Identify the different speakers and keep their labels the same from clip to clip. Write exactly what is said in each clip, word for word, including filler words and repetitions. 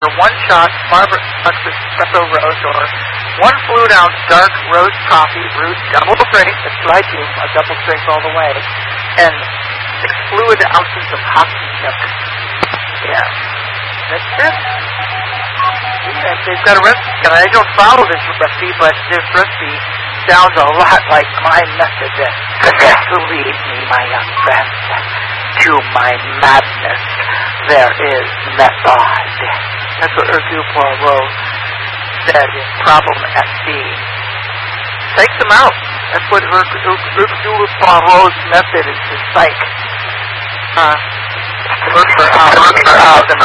Speaker 1: one shot Starbucks espresso roast or one fluid ounce dark roast coffee brewed double strength, that's what I do, a double strength all the way, and six fluid ounces of hot milk. Yeah, that's it. Yeah, they've got a recipe, and I don't follow this recipe, but this recipe sounds a lot like my method. Believe me, my young friend, to my madness there is method. That's what Hercule Poirot said in Problem at Sea. Psych them out. That's what Hercule Poirot's method is to psych. Uh, work for out, work for out, and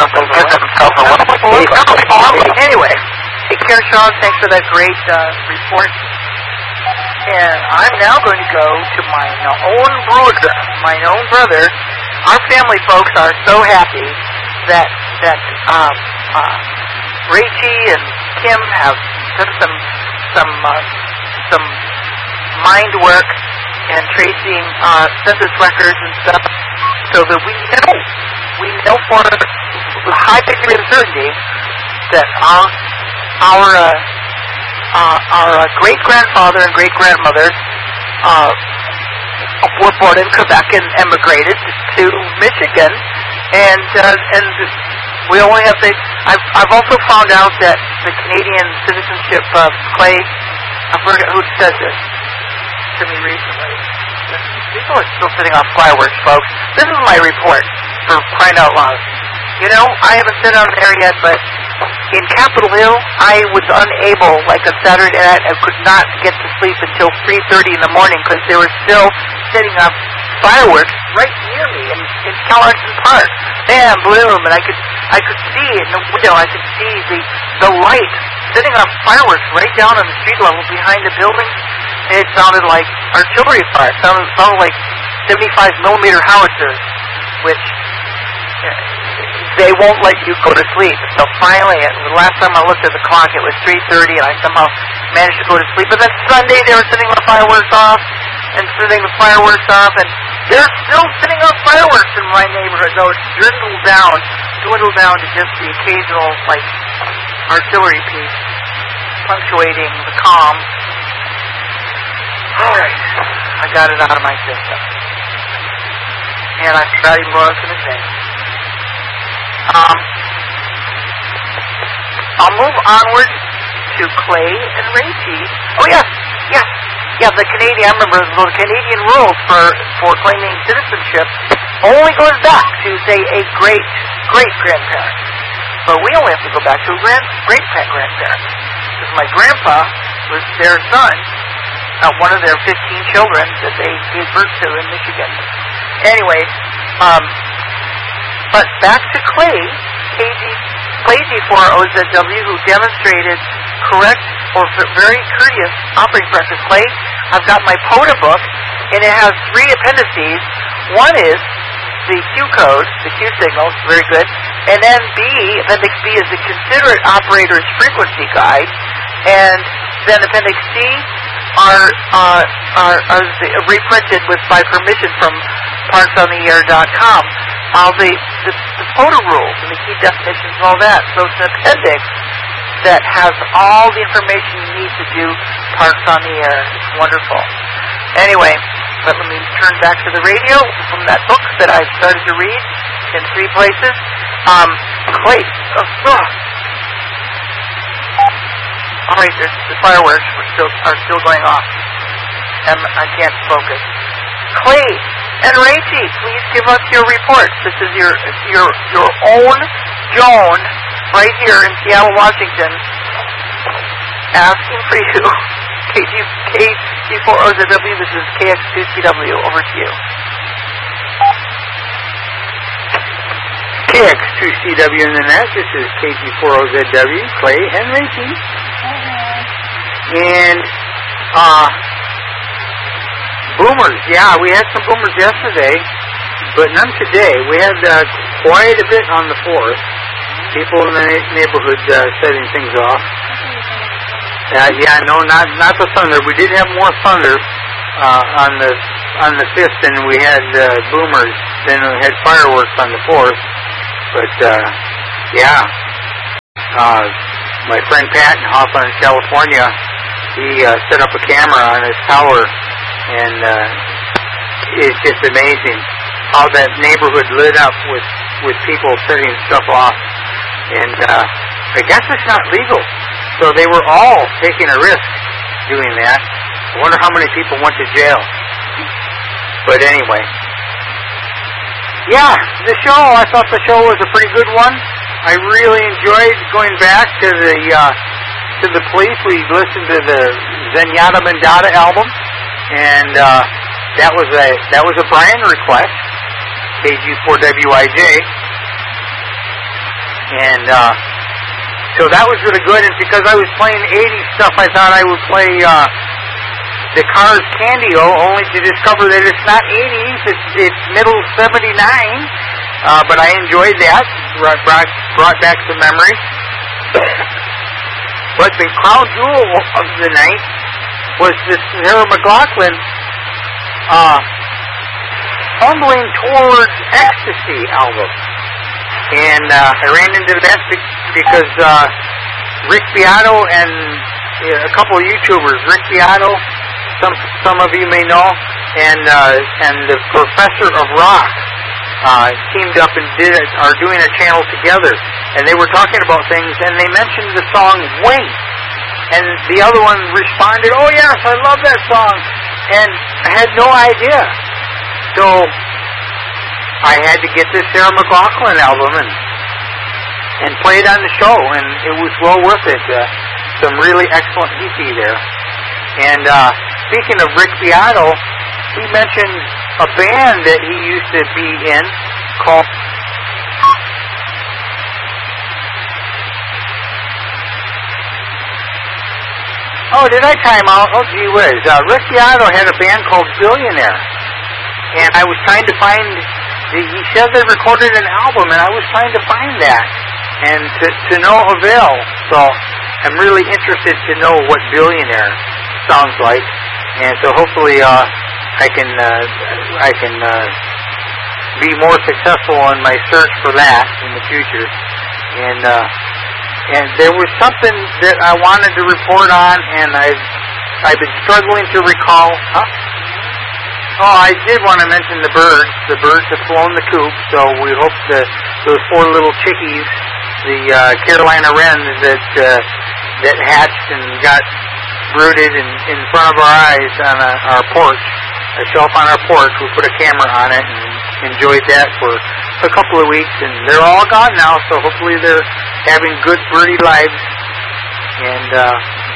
Speaker 1: anyway, take care, Sean. Thanks for that great uh, report. And I'm now going to go to my own brother, my own brother. Our family folks are so happy that that um, uh, Rachie and Kim have done some some uh, some mind work and tracing uh, census records and stuff, so that we know we know for a high degree of certainty that our our uh, uh, our uh, great grandfather and great grandmother uh, were born in Quebec and emigrated to Michigan, and uh, and we only have the. I've I've also found out that the Canadian citizenship of Clay. I forget who said this to me recently. People are still sitting on fireworks, folks. This is my report for crying out loud. You know, I haven't been on there yet, but in Capitol Hill, I was unable, like on Saturday night, I could not get to sleep until three thirty in the morning because they were still setting up fireworks right near me in, in Calerton Park. Bam, bloom, and I could I could see in the window, I could see the the light setting up fireworks right down on the street level behind the building. It sounded like artillery fire. It sounded, it sounded like seventy-five millimeter howitzers, which they won't let you go to sleep. So finally, the last time I looked at the clock, it was three thirty, and I somehow managed to go to sleep. But then Sunday, they were setting the fireworks off and setting the fireworks off, and they're still setting off fireworks in my neighborhood, though it's dwindled down, dwindled down to just the occasional, like, artillery piece punctuating the calm. All right, I got it out of my system, and I forgot even what I was going to say. Um, I'll move onward to Clay and Rachie. Oh yes, yes, yeah. The Canadian, I remember the Canadian rules for for claiming citizenship only goes back to say a great great grandparent, but we only have to go back to a grand great grandparent because my grandpa was their son. Uh, one of their fifteen children that they gave birth to in Michigan. Anyway, um, but back to Clay, Clay G four O Z W, who demonstrated correct or very courteous operating practice. Clay, I've got my POTA book, and it has three appendices. One is the Q code, the Q signals, very good. And then B, appendix B, is the considerate operator's frequency guide. And then appendix C are uh, are, are reprinted with my permission from parks on the air dot com. Uh, the, the the POTA rules and the key definitions and all that. So it's an appendix that has all the information you need to do Parks on the Air. It's wonderful. Anyway, but let me turn back to the radio from that book that I started to read in three places. Um, Clay. Oh, oh. All right, the, the fireworks were still, are still going off, and I can't focus. Clay and Rachie, please give us your reports. This is your your your own Joan right here in Seattle, Washington, asking for you. K G four O Z W, this is K X two C W. Over to you.
Speaker 2: K X two C W in the net. This is K G four O Z W, Clay and Rachie. And, uh, boomers, yeah, we had some boomers yesterday, but none today. We had uh, quite a bit on the fourth. People in the neighborhood uh, setting things off. Uh, yeah, no, not not the thunder. We did have more thunder uh, on the on the fifth than we had uh, boomers. Then we had fireworks on the fourth. But uh, yeah. uh, my friend Pat in Hawthorne, California, he uh, set up a camera on his tower, and uh, it's just amazing how that neighborhood lit up with, with people setting stuff off. And uh, I guess it's not legal. So they were all taking a risk doing that. I wonder how many people went to jail. But anyway. Yeah, the show, I thought the show was a pretty good one. I really enjoyed going back to the uh, to the police. We listened to the Zenyatta Mandata album, and uh, that was a that was a Brian request, K G four W I J, and uh, so that was really good. And because I was playing eighties stuff, I thought I would play uh, the Cars Candy-O, only to discover that it's not eighties, it's, it's middle seventy-nine. Uh, but I enjoyed that, brought, brought, brought back some memory. But the crown jewel of the night was this Sarah McLachlan uh, fumbling towards ecstasy album. And uh, I ran into that because uh, Rick Beato and uh, a couple of YouTubers, Rick Beato, some some of you may know, and uh, and the Professor of Rock, uh, teamed up and did it, are doing a channel together, and they were talking about things, and they mentioned the song Wait, and the other one responded, oh yes, I love that song, and I had no idea. So I had to get this Sarah McLachlan album and and play it on the show, and it was well worth it. Uh, some really excellent E P there. And uh, speaking of Rick Beato, he mentioned a band that he used to be in called... Oh, did I time out? Oh, gee whiz. Uh, Rick Beato had a band called Billionaire. And I was trying to find... He said they recorded an album, and I was trying to find that. And to, to no avail. So I'm really interested to know what Billionaire sounds like. And so hopefully uh, I can uh, I can uh, be more successful in my search for that in the future. And uh, and there was something that I wanted to report on, and I've I've been struggling to recall. Huh? Oh, I did want to mention the birds. The birds have flown the coop, so we hope that those four little chickies, the uh, Carolina wrens that uh, that hatched and got brooded in, in front of our eyes on a, our porch, a shelf on our porch. We put a camera on it and enjoyed that for a couple of weeks, and they're all gone now, so hopefully they're having good birdie lives. And, uh,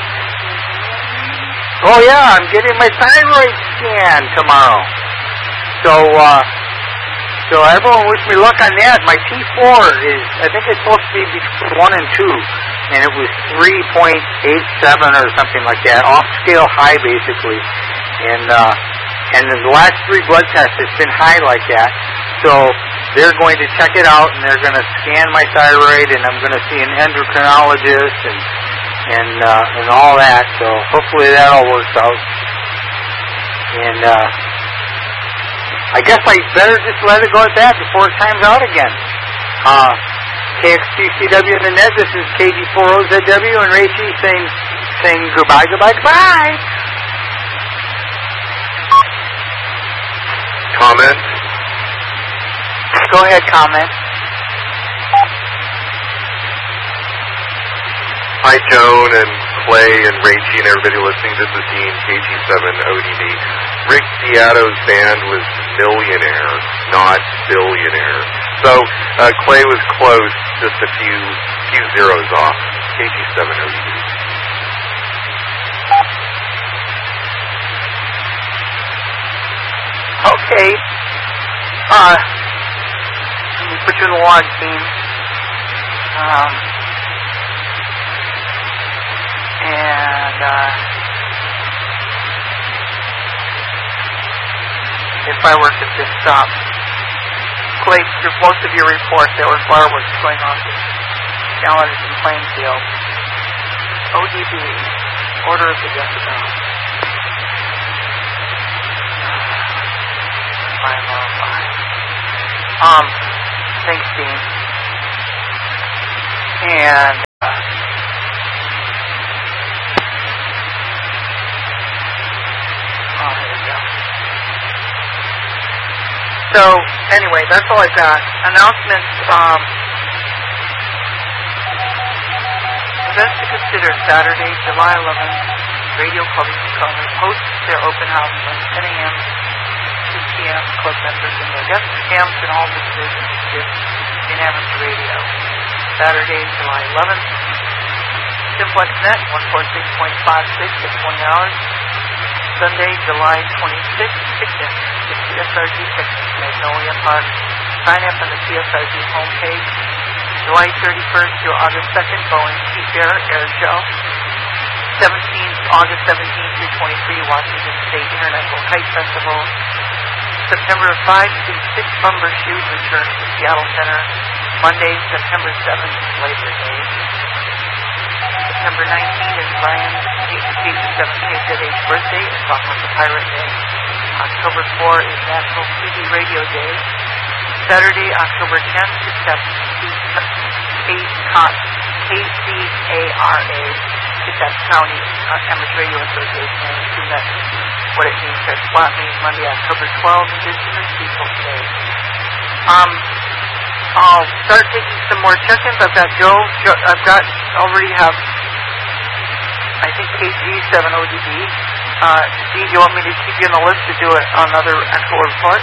Speaker 2: oh yeah, I'm getting my thyroid scan tomorrow. So, uh, so everyone wish me luck on that. My T four is, I think it's supposed to be between one and two, and it was three point eight seven or something like that, off scale high basically. And, uh, and in the last three blood tests, it's been high like that. So they're going to check it out, and they're going to scan my thyroid, and I'm going to see an endocrinologist and and uh, and all that. So hopefully that all works out. And uh, I guess I better just let it go at that before it times out again. Uh, K X T C W in the net. This is K G four O Z W and Ray G saying saying goodbye, goodbye, goodbye.
Speaker 3: Comment?
Speaker 2: Go ahead, comment.
Speaker 3: Hi, Joan and Clay and Rachie and everybody listening. This is Dean, K G seven O D B. Rick Beato's band was Millionaire, not Billionaire. So uh, Clay was close, just a few few zeros off. K G seven O D B.
Speaker 2: Okay. Uh, let me put you in the log, team. Um, and, uh, if I were to just stop, Clay, most of your report, there was fireworks going on challenges in Plainfield. O D B, Order of the Decibel. Um, thanks, Dean. And uh,
Speaker 1: So, anyway, that's all I've got. Announcements, um, events to consider. Saturday, July eleventh, Radio Public Color hosts their open house from ten a.m. to two p.m. Club members and their guests, camps, and all visitors gifts in Amateur Radio. Saturday, July eleventh, Simplex Net, one forty-six point five six at twenty hours. Sunday, July twenty-sixth, picnic at T S R G Picnic, Magnolia Park. Sign up on the T S R G homepage. July thirty-first through August second, Boeing Sea Fair Air Show. seventeenth, August seventeenth through twenty-three, Washington State International Kite Festival. September fifth through sixth, Lumber Shoot returns to Seattle Center. Monday, September seventh, Labor Day. September nineteenth is Brian K G seven K Z H birthday and Talk with the Pirate Day. October fourth is National C B Radio Day. Saturday, October tenth to seventh, K C A R A, Kitsap County Amateur Radio Association, and assume that's what it means. Their spot means Monday, October twelfth, Indigenous Peoples Day. Um, I'll start taking some more check-ins. I've got Joe. Joe I've got already have, I think, K G seven O D B. Uh, Steve, you want me to keep you on the list to do it, another actual report?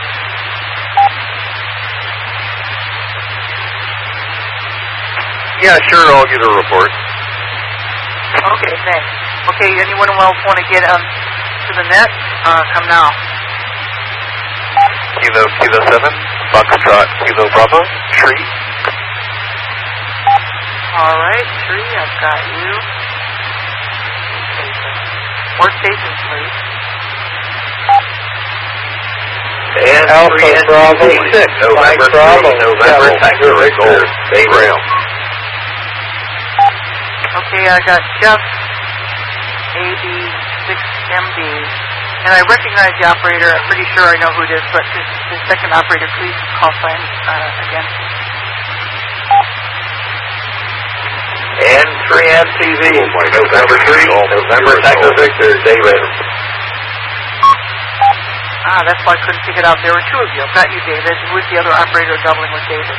Speaker 3: Yeah, sure, I'll get a report.
Speaker 1: Okay, thanks. Okay, anyone else want to get um, to the net? Uh, come now.
Speaker 3: Kilo, Kilo seven, Foxtrot, Kilo Bravo, Tree.
Speaker 1: All right, Tree, I've got you. More stations, please.
Speaker 3: And Alpha Bravo six, November Bravo, November Tango Gold, Bay Rail.
Speaker 1: Okay, I got Jeff, A B six M B, and I recognize the operator. I'm pretty sure I know who it is, but this, the second operator, please call sign uh, again.
Speaker 3: And three M T V, November three, November Tango Victor, David.
Speaker 1: Ah, that's why I couldn't figure it out. There were two of you. I've got you, David. Who is the other operator doubling with David?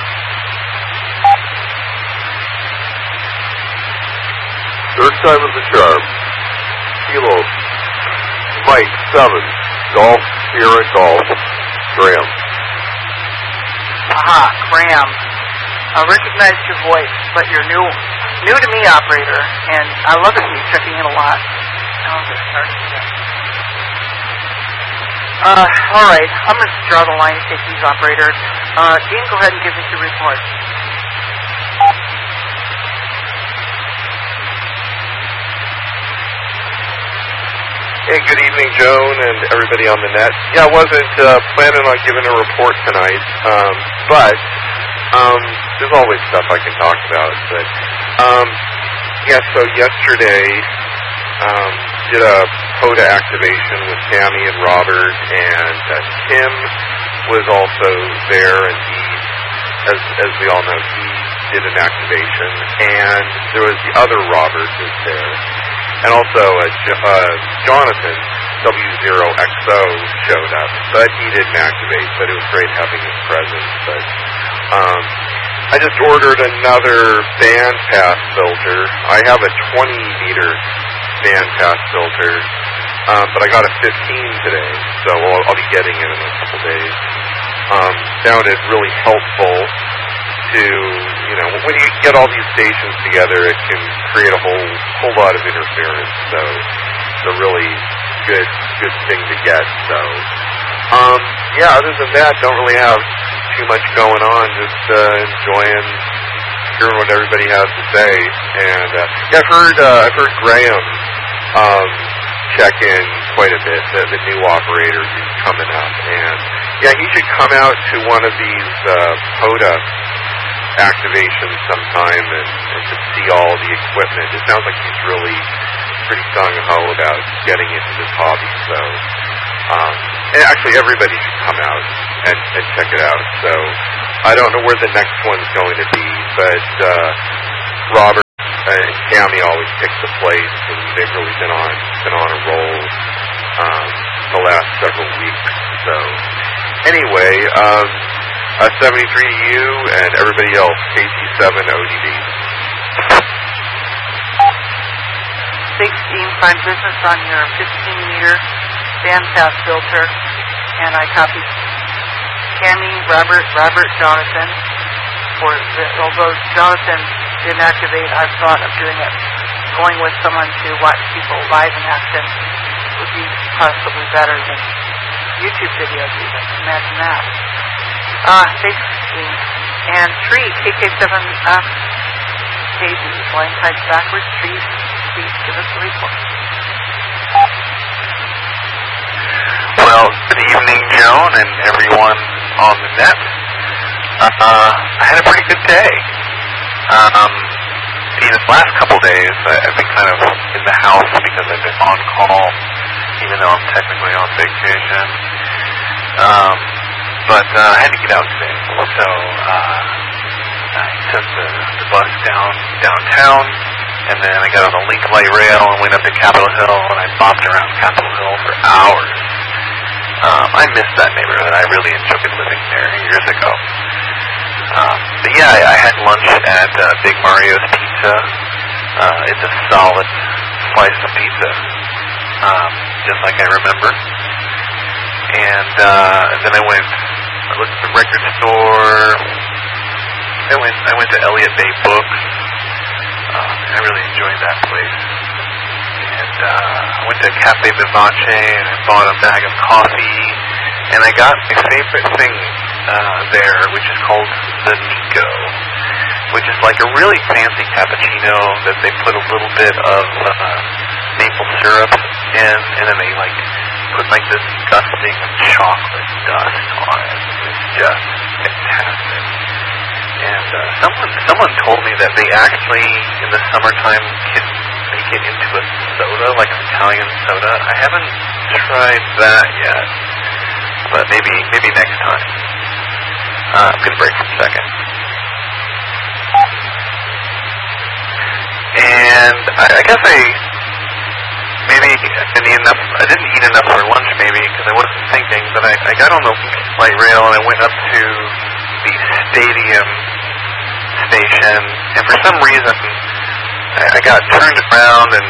Speaker 3: Third time of the charm. Kilo. Mike, seven. Golf, Sierra, Golf. Graham.
Speaker 1: Aha, Graham. I recognize your voice, but you're new new to me, operator, and I love it when you're checking in a lot. Now I'm going to start again. Uh, all right. I'm going to draw the line and take these operators. Uh, Dean, go ahead and give us your report.
Speaker 3: Hey, good evening, Joan, and everybody on the net. Yeah, I wasn't uh, planning on giving a report tonight, um, but um, there's always stuff I can talk about. But um, yeah, so yesterday um, did a POTA activation with Tammy and Robert, and uh, Tim was also there, and he, as as we all know, he did an activation, and there was the other Robert was there. And also, uh, J- uh, Jonathan, W zero X O, showed up, but he didn't activate, but it was great having his presence. But um, I just ordered another bandpass filter. I have a twenty meter bandpass filter, um, but I got a fifteen today, so I'll, I'll be getting it in a couple days. Um, found it really helpful to, you know, when you get all these stations together, it can create a whole whole lot of interference. So it's a really good good thing to get. So um, yeah, other than that, don't really have too much going on. Just uh, enjoying hearing what everybody has to say. And uh, yeah, I've heard uh, I've heard Graham um, check in quite a bit. The, the new operator who's coming up, and yeah, he should come out to one of these uh, POTA activations sometime and, and to see all the equipment. It sounds like he's really pretty gung-ho about getting into this hobby. So um, and actually, everybody should come out and, and check it out. So I don't know where the next one's going to be, but uh, Robert and Tammy always pick the place, and they've really been on been on a roll um, the last several weeks. So anyway, um, uh, seventy-three to you and everybody else, K T seven O D B.
Speaker 1: sixteen, find business on your fifteen meter bandpass filter, and I copied Tammy, Robert, Robert, Jonathan. For the, although Jonathan didn't activate, I've thought of doing it, going with someone to watch people live in action would be possibly better than YouTube videos even. Imagine that. Uh, sixteen. And tree, K K seven F, K D, blind type backwards, trees, please give us a report.
Speaker 4: Well, good evening, Joan, and everyone on the net. Uh, I had a pretty good day. Um, these last couple days, I, I've been kind of in the house because I've been on call, even though I'm technically on vacation. Um, but uh, I had to get out today, so uh, I took the, the bus down downtown, and then I got on the Link Light Rail and went up to Capitol Hill, and I bopped around Capitol Hill for hours. Um, I missed that neighborhood. I really enjoyed living there years ago. Um, but yeah, I, I had lunch at uh, Big Mario's Pizza. Uh, it's a solid slice of pizza, um, just like I remember. And uh, then I went, I looked at the record store. I went, I went to Elliott Bay Books. Um, I really enjoyed that place. And uh, I went to Cafe Vivace and I bought a bag of coffee. And I got my favorite thing uh, there, which is called the Nico, which is like a really fancy cappuccino that they put a little bit of uh, maple syrup in, and then they like put like this dusting of chocolate dust on it. It's just fantastic. And uh, someone someone told me that they actually in the summertime can make it into a soda, like an Italian soda. I haven't tried that yet, but maybe maybe next time. Uh, I'm gonna break for a second. And I, I guess I maybe I didn't eat enough. I didn't eat enough for lunch, maybe because I wasn't thinking. But I, I got on the light rail and I went up to the stadium station, and for some reason I, I got turned around and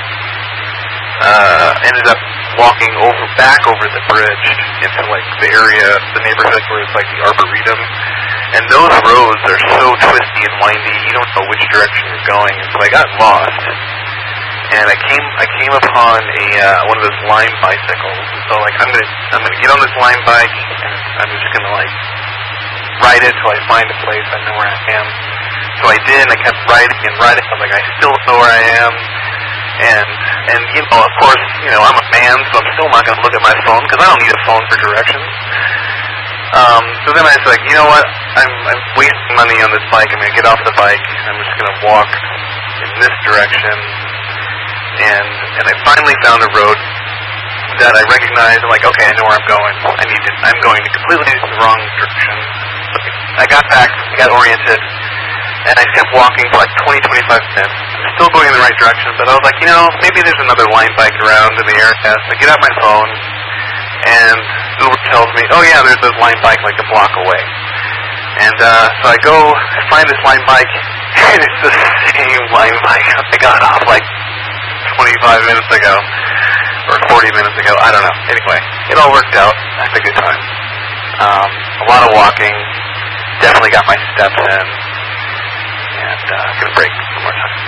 Speaker 4: uh, ended up walking over back over the bridge into like the area, the neighborhood where it's like the Arboretum. And those roads are so twisty and windy, you don't know which direction you're going. And so I got lost, and I came I came upon a uh, one of those Lime bicycles. And so like I'm gonna I'm gonna get on this Lime bike, and I'm just gonna like ride it till I find a place I know where I am. So I did, and I kept riding and riding. I'm like, I still know where I am. And, and you know, of course, you know, I'm a man, so I'm still not going to look at my phone, because I don't need a phone for directions. Um, so then I was like, you know what, I'm, I'm wasting money on this bike. I'm going to get off the bike, and I'm just going to walk in this direction. And, and I finally found a road that I recognized. I'm like, okay, I know where I'm going. I need to, I'm going in completely the wrong direction. So I got back, I got oriented, and I kept walking for like twenty, twenty-five minutes. I'm still going in the right direction, but I was like, you know, maybe there's another line bike around in the area. So I get out my phone, and Uber tells me, oh yeah, there's this line bike like a block away. And uh, so I go, I find this line bike, and it's the same line bike I got off like twenty-five minutes ago, or forty minutes ago, I don't know. Anyway, it all worked out. I had a good time. Um, a lot of walking, definitely got my steps in. And uh, I'm going to break one more time.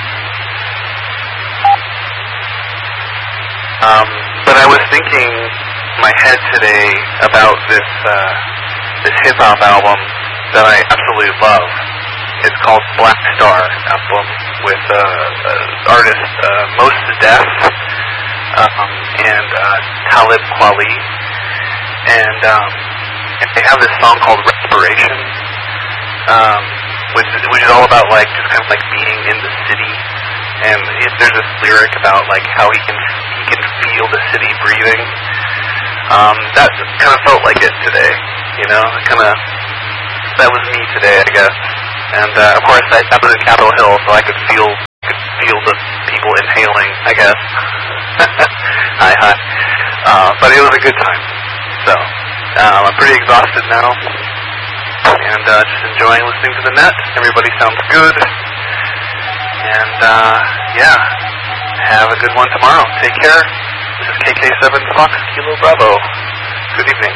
Speaker 4: Um, but I was thinking in my head today about this uh, this hip hop album that I absolutely love. It's called Black Star album with uh, uh, artist uh, Mos Def um, and uh, Talib Kweli, and, um, and they have this song called Respiration. Um, Which is, which is all about like just kind of like being in the city, and it, there's this lyric about like how he can he can feel the city breathing. Um, that kind of felt like it today, you know. Kind of that was me today, I guess. And uh, of course, I, I was in Capitol Hill, so I could feel could feel the people inhaling, I guess. Hi, hi. Uh, but it was a good time. So Um, I'm pretty exhausted now, and uh, just enjoying listening to the net. Everybody sounds good, and uh, yeah, have a good one tomorrow. Take care. This is K K seven Fox Kilo Bravo. Good evening.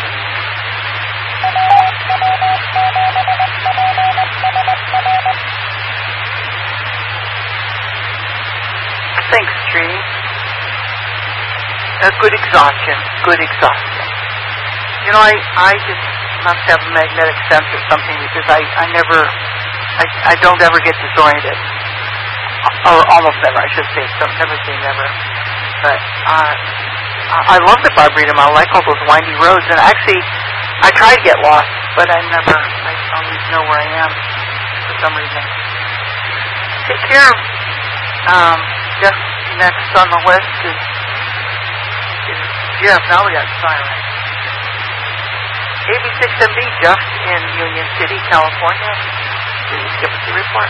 Speaker 1: Thanks, Trini. A good exhaustion. Good exhaustion. You know, I, I just must have a magnetic sense or something because I, I never, I, I don't ever get disoriented. Or almost never, I should say. So never say never. But uh, I love the Arboretum. I like all those windy roads. And actually, I try to get lost, but I never, I always know where I am for some reason. Take care of um, Jeff next on the west is, is Jeff. Now we got silent. A B six M D, Jeff in Union City, California. Please give us a report.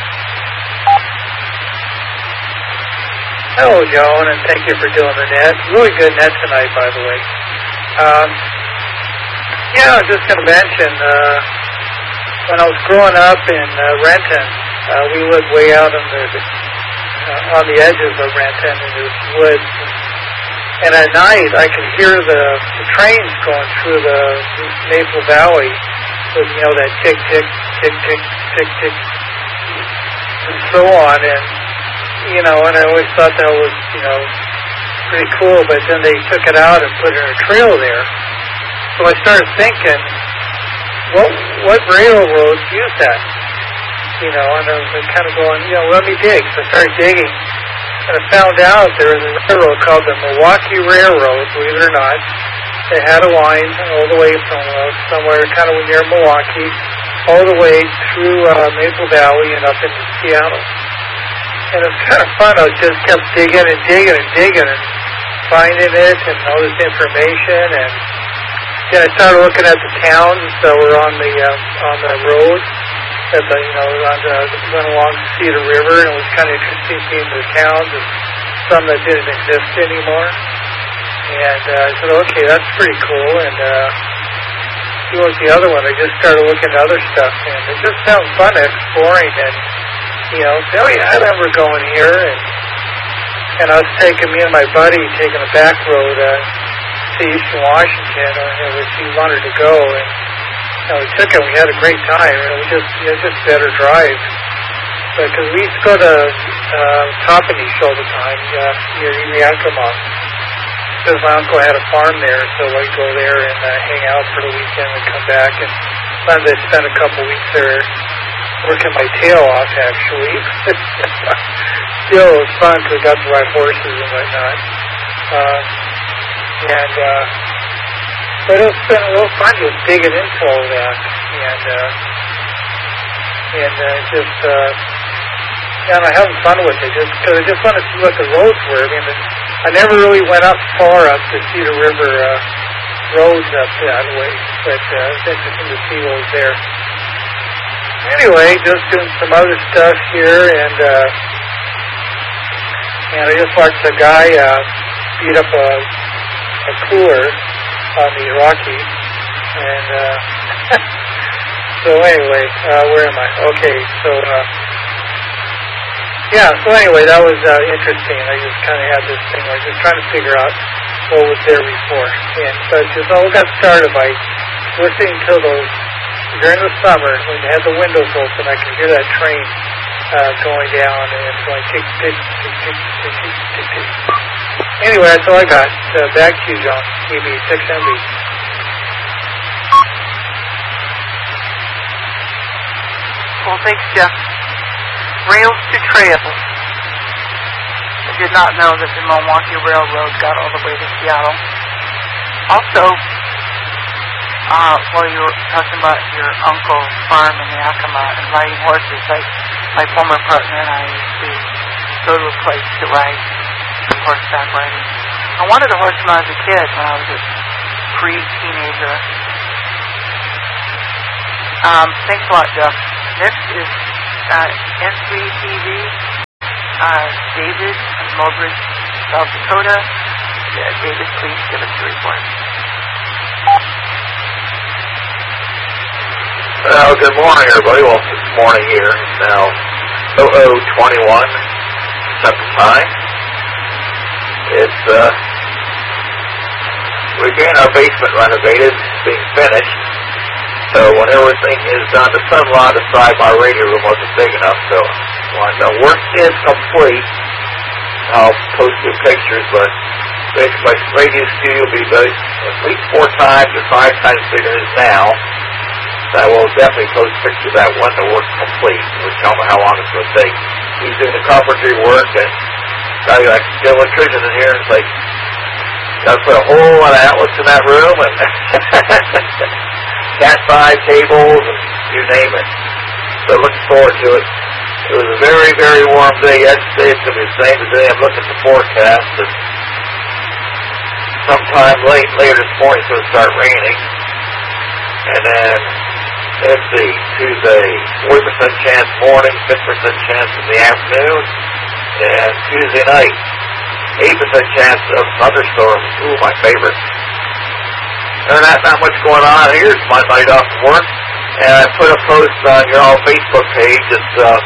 Speaker 2: Hello, Joan, and thank you for doing the net. Really good net tonight, by the way. Um, yeah, I was just going to mention, uh, when I was growing up in uh, Renton, uh, we lived way out on the uh, on the edges of Renton in this woods. And at night, I could hear the, the trains going through the Maple Valley with, you know, that tick, tick, tick, tick, tick, tick, and so on. And, you know, and I always thought that was, you know, pretty cool. But then they took it out and put it in a trail there. So I started thinking, what what railroads use that? You know, and I was kind of going, you know, let me dig. So I started digging. And I found out there was a railroad called the Milwaukee Railroad, believe it or not. They had a line all the way from uh, somewhere kind of near Milwaukee, all the way through uh, Maple Valley and up into Seattle. And it was kind of fun. I just kept digging and digging and digging and finding it and all this information. And then I started looking at the towns that were on the uh, on the road. At the, you know, on the, went along the Cedar River, and it was kind of interesting seeing the towns and some that didn't exist anymore. And uh, I said, okay, that's pretty cool. And uh, he was the other one. I just started looking at other stuff, and it just sounds fun exploring. And you know, say, oh yeah, I remember going here. And and I was taking me and my buddy taking a back road uh, to Eastern Washington, uh, which he wanted to go. And And we took it. We had a great time. And it was just, it was just better drive. Because we used to go to uh, Toppenish all the time uh, near Yakima. Because my uncle had a farm there, so I'd go there and uh, hang out for the weekend and come back. And sometimes I'd spend a couple weeks there working my tail off, actually. Still, it was fun because we got to ride horses and whatnot. Uh, and uh, But it's been a little fun just digging into all that, and uh, and uh, just uh, and I'm having fun with it, just because I just want to see what the roads were. I mean, I never really went up far up the Cedar River uh, roads up that way, but uh, it's interesting to see what was there. Anyway, just doing some other stuff here, and uh, and I just watched a guy uh, beat up a, a cooler on the Rockies, and uh, so anyway, uh, where am I? Okay, so uh, yeah, so anyway, that was uh, interesting. I just kind of had this thing where I was just trying to figure out what was there before, and so it just all got started by listening to those during the summer when you had the windows open. I could hear that train uh, going down, and it's going tick, tick, tick, tick, tick, tick, tick, tick. Anyway, that's all I got. Uh, back to you, John. A B six M D.
Speaker 1: Well, thanks, Jeff. Rails to trails. I did not know that the Milwaukee Railroad got all the way to Seattle. Also, uh, while you were talking about your uncle's farm in Yakima and riding horses, I, my former partner and I used to go to a place to ride horseback riding. I wanted a horse when I was a kid, when I was a pre-teenager. Um, thanks a lot, Jeff. Next is uh, N three T V, uh, David in Mulbridge, South Dakota. Yeah, David, please give us your report.
Speaker 5: Well, good morning, everybody. Well, it's morning here. It's now oh oh twenty-one Central Time. It's, uh, we're getting our basement renovated, being finished. So when everything is done, the sun lot aside my radio room wasn't big enough, so when the work is complete, I'll post you pictures, but basically my radio studio will be about at least four times or five times bigger than it is now. So I will definitely post pictures of that when the work's complete, which tell me how long it's going to take. He's doing the carpentry work, and got like the electrician in here, and it's like, got to put a whole lot of outlets in that room, and cat five tables, and you name it. So looking forward to it. It was a very, very warm day yesterday. It's going to be the same today. I'm looking at the forecast, and sometime late, later this morning, it's going to start raining. And then, let's see, Tuesday, forty percent chance morning, fifty percent chance in the afternoon, and Tuesday night, eight percent chance of thunderstorms. Ooh, my favorite. There's not, not much going on here. It's my night off from work. And I put a post on your all Facebook page. It's, uh,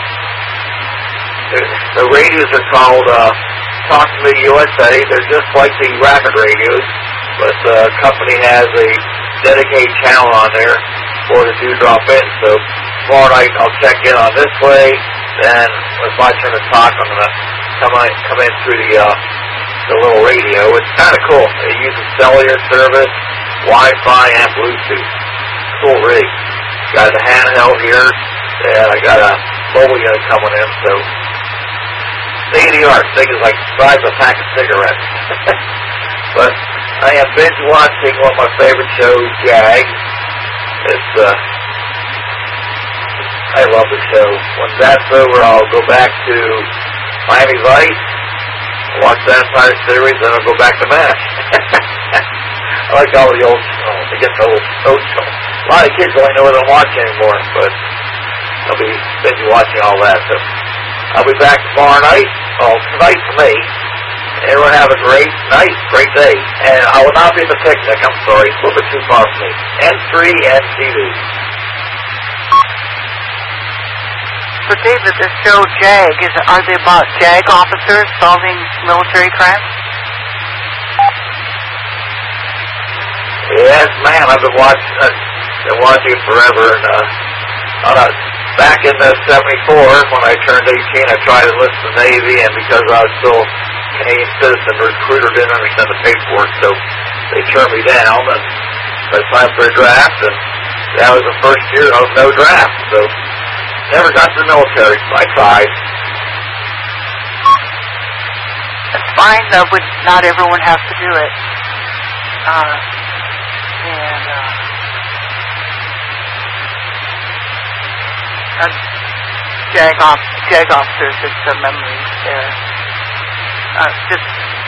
Speaker 5: the radios are called, uh, Talk to Me U S A. They're just like the rapid radios, but the company has a dedicated channel on there for the do drop in. So tomorrow night I'll check in on this way. Then when it's my turn to talk, I'm going to come in, come in through the, uh, the little radio. It's kind of cool. It uses cellular service, Wi-Fi, and Bluetooth. Cool rig. Got a handheld here, and I got a mobile unit coming in, so state of the art. Thing is like the size of a pack of cigarettes. But I am binge watching one of my favorite shows, Jag. It's, uh, I love the show. When that's over, I'll go back to Miami Vice, watch that entire series, then I'll go back to MASH. I like all the old, oh, I guess the old, old show. A lot of kids don't know what I'm watching anymore, but I'll be busy watching all that. So I'll be back tomorrow night, well, tonight for me. Everyone have a great night, great day. And I will not be at the picnic, I'm sorry, it's a little bit too far from me. N three N T V.
Speaker 1: So David, this show JAG, is, are they about JAG officers solving military crimes?
Speaker 5: Yes, ma'am. I've been watching, uh, been watching it forever. And uh, uh, back in uh, seventy-four, when I turned eighteen, I tried to enlist in the Navy, and because I was still a Canadian citizen, the recruiter didn't understand the paperwork, so they turned me down. And I signed for a draft, and that was the first year of no draft. So never got to the military. I tried.
Speaker 1: That's fine, though, but not everyone has to do it. Uh, and uh, uh, JAG, off, JAG officers, it's a memory there. Uh, just,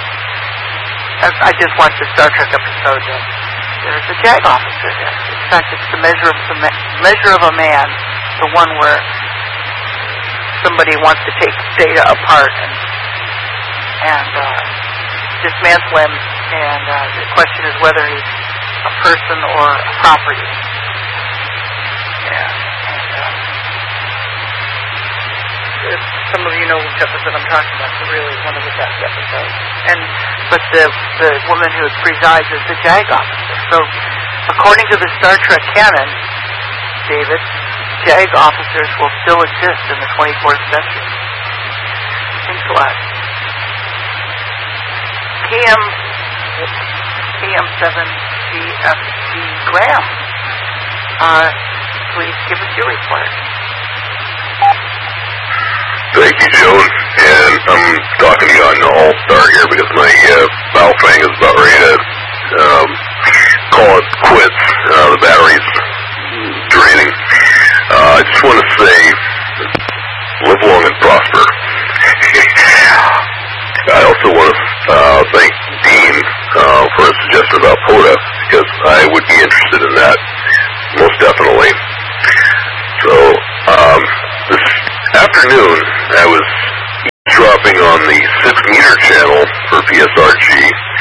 Speaker 1: I just watched the Star Trek episode, and there's a JAG officer there. In fact, it's the measure of the ma- measure of a man, the one where somebody wants to take data apart and and uh, dismantle him, and uh, the question is whether he's a person or a property. Yeah, and uh, if some of you know which episode I'm talking about. It's really one of the best episodes. And but the the woman who presides is the JAG officer. So according to the Star Trek canon, David, JAG officers will still exist in the twenty-fourth century. Thanks a lot. K M K M seven C F D Graham, uh, please give us your report.
Speaker 6: Thank you, Joan. And I'm talking to you on the All-Star here because my uh, Baofeng is about ready to um, call it quits. Uh, the battery's draining. Uh, I just want to say, live long and prosper. I also want to uh, thank Dean uh, for his suggestion about POTA, because I would be interested in that, most definitely. So, um, this afternoon, I was dropping on the six meter channel for P S R G,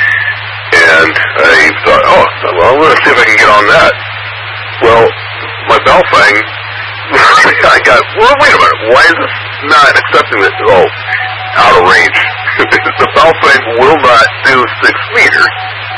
Speaker 6: and I thought, oh, well, I'm going to see if I can get on that. Well, my Belfang, I got, well, wait a minute, why is this not accepting this? Oh, out of range. The Belfang will not do six meters.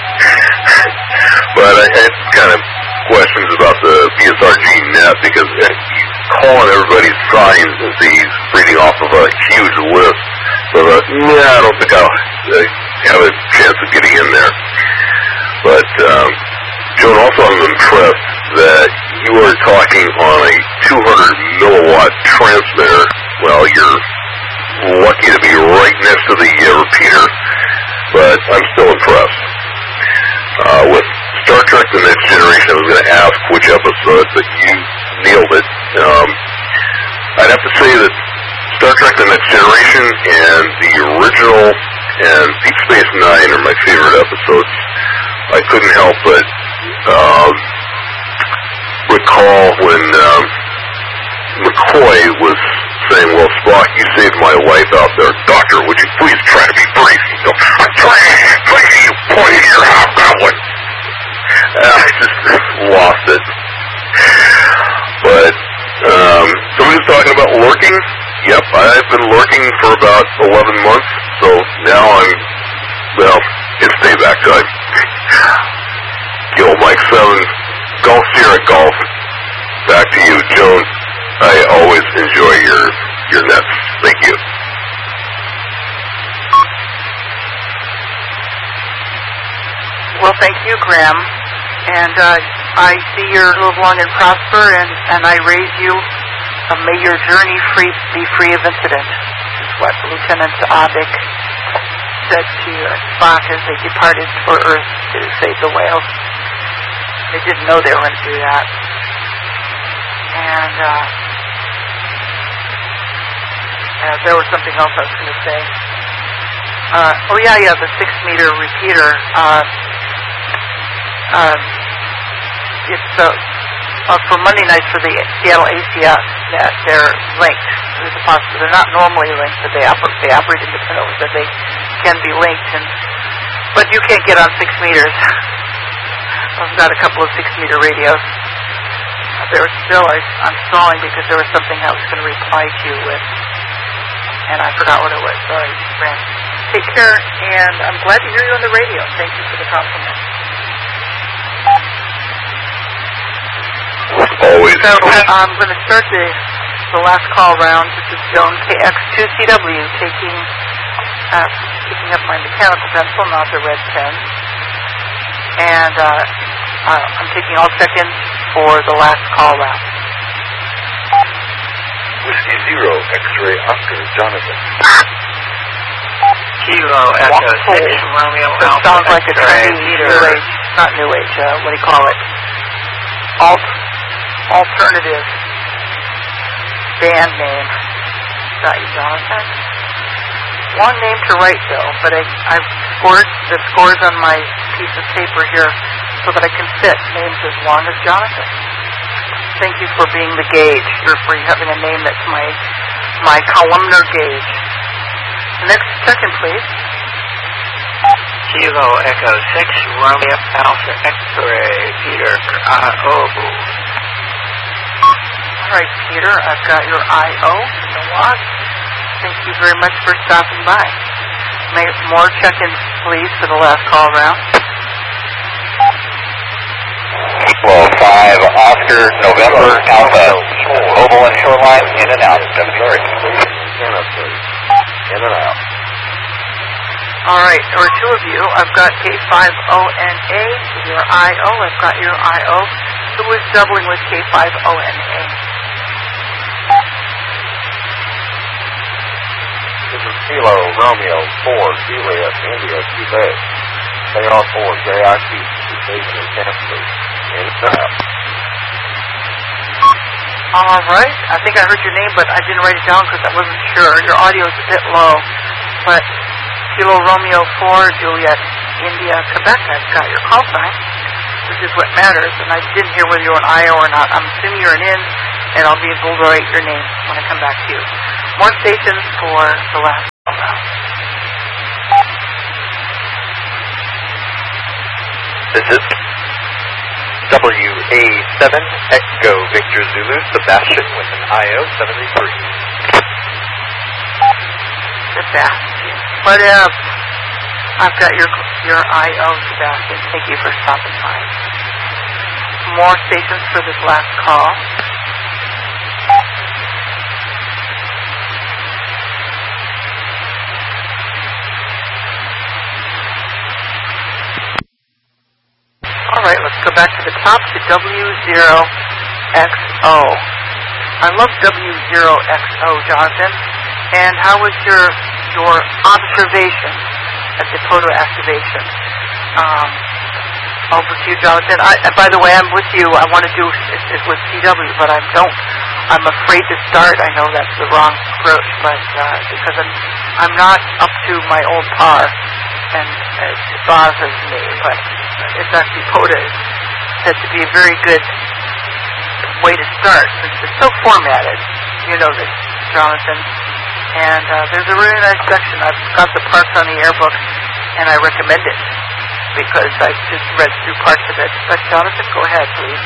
Speaker 6: But I had kind of questions about the B S R G net because he's calling everybody's signs as he's reading off of a huge list. So I thought, nah, I don't think I'll uh, have a chance of getting in there. But, um, Joan, also I'm impressed that you are talking on a two hundred milliwatt transmitter. Well, you're lucky to be right next to the uh, repeater, but I'm still impressed. Uh, with Star Trek The Next Generation, I was going to ask which episode, but you nailed it. Um, I'd have to say that Star Trek The Next Generation and the original and Deep Space Nine are my favorite episodes. I couldn't help but um, recall when um, McCoy was saying, well, Spock, you saved my life out there. Doctor, would you please try to be brief? You know, I'm trying, trying, you pointing at your hobgoblin. Uh, I just lost it. But um, somebody's talking about lurking. Yep, I've been lurking for about eleven months, so now I'm, well, it's payback time. Gil Mike seven, Golf Sierra Golf. Back to you, Joan. I always enjoy your your nets. Thank you.
Speaker 1: Well, thank you, Graham. And uh, I see you're live long and prosper, and, and I raise you. Uh, may your journey free be free of incident. This is what Lieutenant Abik said to Spock as they departed for Earth to save the whales. They didn't know they were going to do that. And uh, uh, there was something else I was going to say. Uh, oh, yeah, yeah, the six-meter repeater. Uh, uh, it's uh, uh, for Monday nights for the Seattle A C S net. They're linked. There's a possibility. They're not normally linked, but they operate, they operate independently, but they can be linked. And but you can't get on six meters. I've got a couple of six-meter radios. There was still, I, I'm stalling because there was something I was going to reply to you with, and I forgot what it was. Sorry, Grant. Take care, and I'm glad to hear you on the radio. Thank you for the compliment.
Speaker 6: Always.
Speaker 1: So I'm going to start the, the last call round. This is Joan K X two C W taking, uh, picking up my mechanical pencil, not the red pen. And uh, uh, I'm taking all seconds for the last call round.
Speaker 3: Whiskey Zero, X-Ray Oscar, Jonathan.
Speaker 2: Kilo Echo six Romeo
Speaker 1: That
Speaker 2: Alpha
Speaker 1: sounds like a
Speaker 2: X-ray
Speaker 1: trendy
Speaker 2: meter.
Speaker 1: new age, not new age, uh, what do you call it? Alt, alternative band name. Got you, Jonathan. Long name to write, though, but I, I've scored the scores on my piece of paper here so that I can fit names as long as Jonathan. Thank you for being the gauge, or for having a name that's my my columnar gauge. Next second, please.
Speaker 2: Kilo Echo six Romeo Alpha X-ray Peter uh, Obu.
Speaker 1: All right, Peter, I've got your I O in the log. Thank you very much for stopping by. May more check-ins, please, for the last call round.
Speaker 4: Kilo five Oscar November Alpha Oval and Shoreline in and out seventy-three.
Speaker 3: In and out.
Speaker 1: All right, there are two of you. I've got K five O N A with your I O. I've got your I O. Who is doubling with K five O N A?
Speaker 3: This is Kilo Romeo four Juliet India Quebec. They are four J I Q Station in Kansas. In and out.
Speaker 1: All right. I think I heard your name, but I didn't write it down because I wasn't sure. Your audio is a bit low. But Kilo Romeo four, Juliet, India, Quebec, I've got your call sign, which is what matters. And I didn't hear whether you're an I O or not. I'm assuming you're an in, and I'll be able to write your name when I come back to you. More stations for the last call round.
Speaker 4: This is W A seven Echo Victor Zulu, Sebastian with an I O seventy-three.
Speaker 1: Sebastian. What up? I've got your your I O, Sebastian. Thank you for stopping by. More stations for this last call. All right, let's go back to the top to W zero X O. I love W zero X O, Jonathan. And how was your your observation at the photo activation? Um, over to you, Jonathan. I, and by the way, I'm with you. I want to do it, it with C W, but I don't. I'm afraid to start. I know that's the wrong approach, but uh, because I'm I'm not up to my old par, and it bothers me. But it's actually POTA is said to be a very good way to start since it's so formatted. You know this, Jonathan. And uh, there's a really nice section. I've got the Parks on the Air book, and I recommend it because I just read through parts of it. But Jonathan, go ahead, please.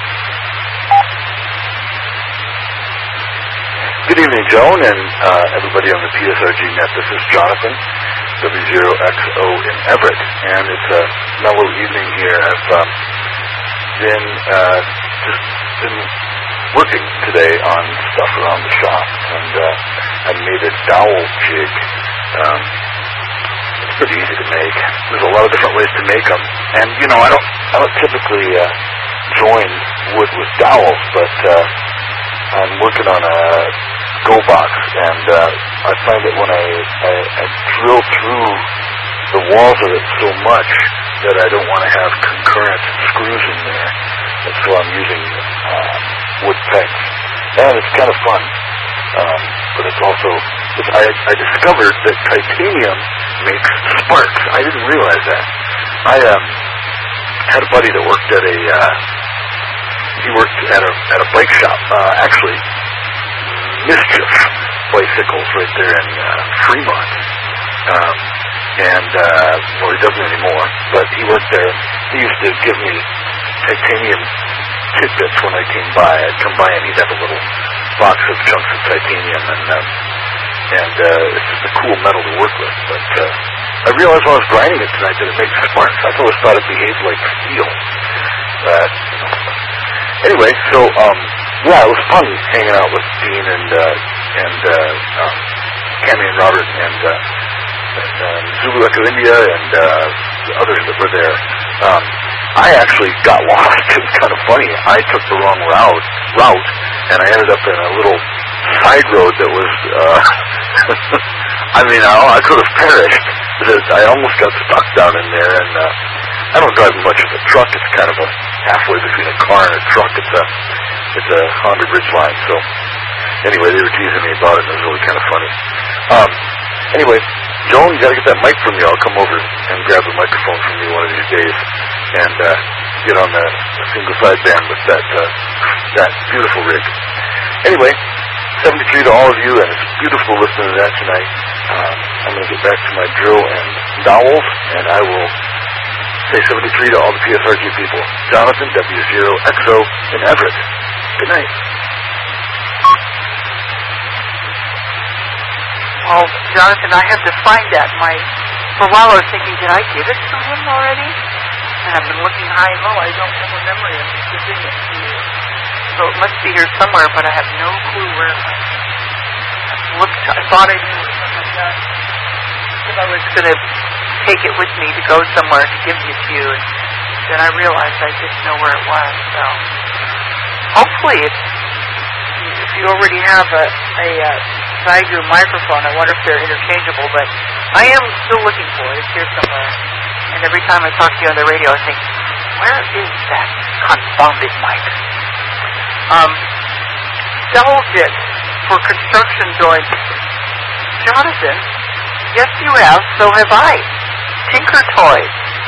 Speaker 7: Good evening, Joan, and uh, everybody on the P S R G net. This is Jonathan, W zero X O in Everett, and it's a mellow evening here. I've um, been uh, just been working today on stuff around the shop, and uh, I made a dowel jig. Um, it's pretty easy to make. There's a lot of different ways to make them, and you know, I don't, I don't typically uh, join wood with dowels, but uh, I'm working on a go box, and uh, I find that when I, I, I drill through the walls of it so much that I don't want to have concurrent screws in there, and so I'm using uh, wood pegs, and it's kind of fun. Um, but it's also, it's, I, I discovered that titanium makes sparks. I didn't realize that. I um, had a buddy that worked at a, uh, he worked at a at a bike shop. Uh, actually, Mischief Bicycles right there in uh, Fremont. Um, and, uh, well, he doesn't anymore, but he worked there. He used to give me titanium tidbits when I came by. I'd come by and he'd have a little box of chunks of titanium, and um, and uh, it's just a cool metal to work with. But uh, I realized while I was grinding it tonight that it makes sparks. I've always thought it behaved like steel. But you know. Anyway, so um, yeah, it was fun hanging out with Dean and uh, and uh, um, Cammy and Robert and, uh, and uh, Zulu Echo India and uh, the others that were there. Um, I actually got lost. It was kind of funny. I took the wrong route, route, and I ended up in a little side road that was, uh, I mean, I, I could have perished. I almost got stuck down in there, and uh, I don't drive much of a truck. It's kind of a halfway between a car and a truck. It's a, it's a Honda Ridgeline. So, anyway, they were teasing me about it, and it was really kind of funny. Um, anyway, Joan, you got to get that mic from you. I'll come over and grab the microphone from you one of these days, and uh, get on the, the single sideband with that uh, that beautiful rig. Anyway, seventy-three to all of you, and it's beautiful listening to that tonight. Um, I'm going to get back to my drill and dowels, and I will say seventy-three to all the P S R G people. Jonathan, W zero X O in Everett. Good night.
Speaker 1: Well, Jonathan, I have to find that. My, for a while I was thinking, did I give it to him already? And I've been looking high and low. I don't have a memory of giving it to you. So it must be here somewhere, but I have no clue where it went. I looked, I thought I knew it was something like that. If I was going to take it with me to go somewhere to give it to you, and then I realized I didn't know where it was. So hopefully, it's, if you already have a, a uh, Zygu microphone, I wonder if they're interchangeable, but I am still looking for it. It's here somewhere. And every time I talk to you on the radio, I think, where is that confounded mic? Um, dowel bits for construction joints. Jonathan, yes you have, so have I. Tinker Toys.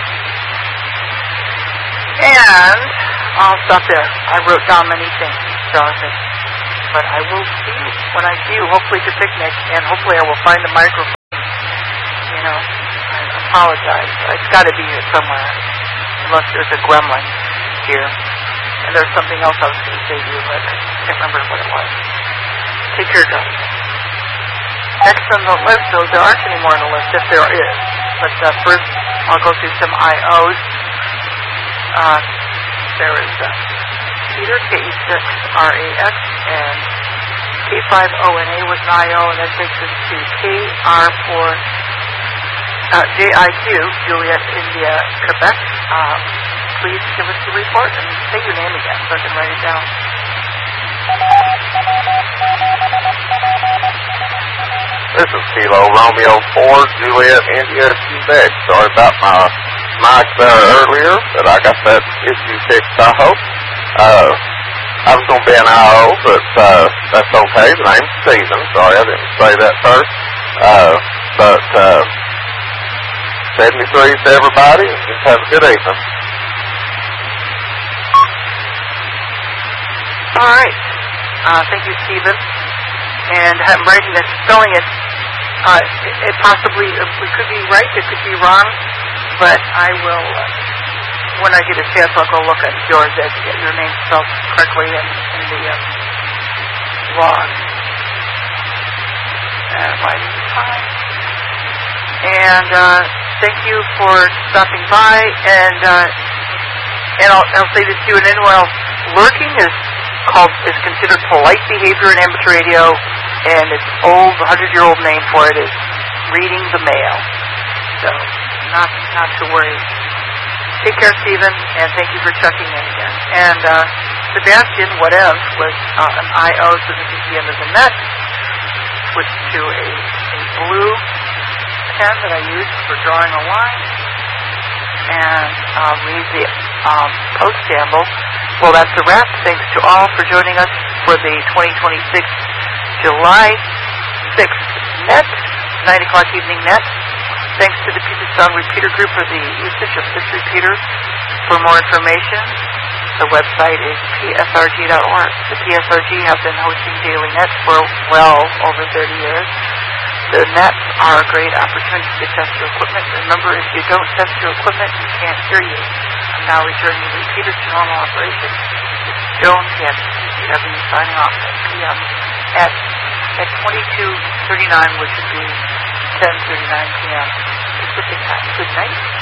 Speaker 1: And I'll stop there. I wrote down many things, Jonathan. But I will see you when I see you, hopefully at the picnic, and hopefully I will find the microphone. You know, I apologize. It's got to be here somewhere, unless there's a gremlin. year. And there's something else I was going to say to you, but I can't remember what it was. Take care, guys. Next on the list, though, there aren't any more on the list, if there is. But uh, first, I'll go through some I Os. Uh, there is uh, Peter, K E six R A X, and K five O N A was an I O, and that takes us to K R four, uh, J I Q, Juliet, India, Quebec. Um, please give us your report and say your name again so I can write it down.
Speaker 3: This is Kilo Romeo four, Juliet, India, Quebec. Sorry about my mic there earlier, but I got that issue fixed, I hope. Uh, I was going to be an I O, but uh, that's okay. The name's Steven. Sorry, I didn't say that first. Uh, but uh, seventy-three to everybody, and just have a good evening.
Speaker 1: All right. Uh, thank you, Stephen. And I'm writing this, spelling it. Uh, it, it possibly, it could be right, it could be wrong, but I will, uh, when I get a chance, I'll go look at yours and get your name spelled correctly in, in the uh, log. And writing the time. And uh, thank you for stopping by. And uh, and I'll, I'll say this to you, and anyone else, lurking is called is considered polite behavior in amateur radio, and its old hundred-year-old name for it is reading the mail. So, not not to worry. Take care, Stephen, and thank you for checking in again. And uh, Sebastian, whatever, was uh, an I O, so this is the end of the net. Switch to a, a blue pen that I use for drawing a line, and uh, read the um, post sample. Well, that's a wrap. Thanks to all for joining us for the twenty twenty-six July sixth net, nine o'clock evening net. Thanks to the Puget Sound Repeater Group for the usage of this repeater. For more information, the website is P S R G dot org. The P S R G have been hosting daily nets for well over thirty years. The nets are a great opportunity to test your equipment. Remember, if you don't test your equipment, we can't hear you. I'm now returning the repeater to normal operation. It's Joan P S C W signing off at P M at, at twenty-two thirty-nine, which would be ten thirty-nine P M Pacific time. Good night.